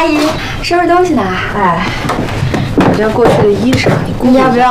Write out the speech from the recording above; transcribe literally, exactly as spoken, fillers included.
阿姨，收拾东西呢。哎，我这过去的衣裳，你估计要不要？